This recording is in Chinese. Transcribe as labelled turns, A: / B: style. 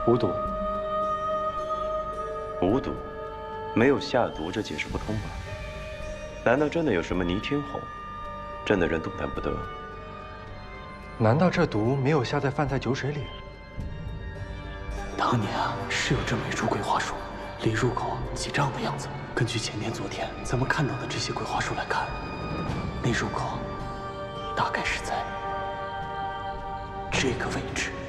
A: 无毒。
B: 无毒，没有下毒，这解释不通吧？难道真的有什么逆天候，真的人动弹不得？
A: 难道这毒没有下在饭菜酒水里？
C: 当年啊，是有这么一株桂花树，离入口几丈的样子。根据前天、昨天咱们看到的这些桂花树来看，那入口大概是在这个位置。